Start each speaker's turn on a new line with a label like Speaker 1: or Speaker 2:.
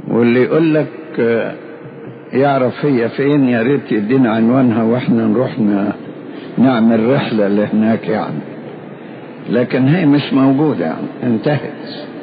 Speaker 1: واللي يقول لك يعرف هي فين يا ريت يدينا عنوانها واحنا نروح نعمل رحلة لهناك يعني، لكن هي مش موجودة يعني، انتهت.